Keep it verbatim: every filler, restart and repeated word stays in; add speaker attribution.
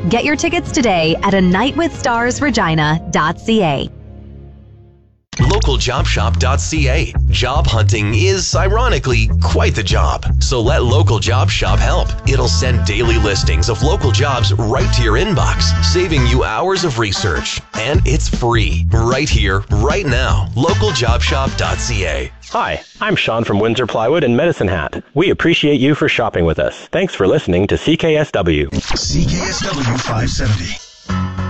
Speaker 1: Get your tickets today at a night with stars regina dot c a.
Speaker 2: local job shop dot c a. Job hunting is, ironically, quite the job. So let Local Job Shop help. It'll send daily listings of local jobs right to your inbox, saving you hours of research. And it's free, right here, right now. local job shop dot c a.
Speaker 3: Hi, I'm Sean from Windsor Plywood and Medicine Hat. We appreciate you for shopping with us. Thanks for listening to C K S W.
Speaker 4: C K S W five seventy.